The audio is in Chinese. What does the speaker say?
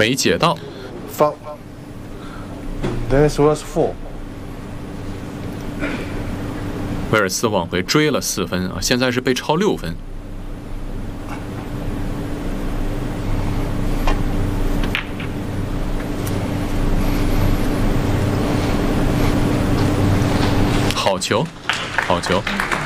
没解到。 Foul. This was 4. 威尔斯往回追了4分啊，现在是被超6分。好球，好球！